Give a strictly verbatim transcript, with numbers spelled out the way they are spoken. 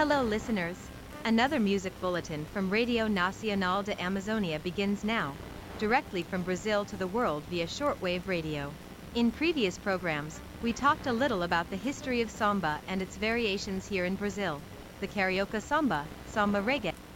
Hello listeners. Another music bulletin from Radio Nacional de Amazonia begins now, directly from Brazil to the world via shortwave radio. In previous programs, we talked a little about the history of samba and its variations here in Brazil, the carioca samba, samba reggae,